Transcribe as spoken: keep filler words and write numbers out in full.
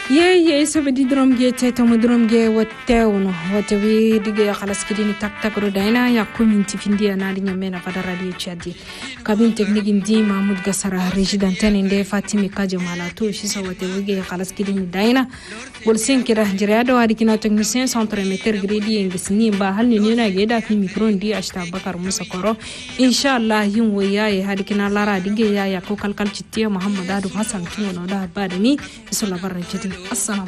ye ye sabadi drum ge teta mu drum ge wattewno watawi dige khalas kidini tak tak ro dayna ya community findia na dinya mena fada radio chadi kabin technique ndi mahmud gasara resident inde fatimi kaje malato shi sa watawi ge khalas kidini dayna bol sen kira jira do wadi kina technicien centre meter gredi ngisni ba halni ni na ge da fi micro ndi ashta bakar musa koro inshallah yin wayaye hadi kina lara dige ya ya ko kalkal citti muhammad adu hasan tuno da badani isola barra chadi assalamu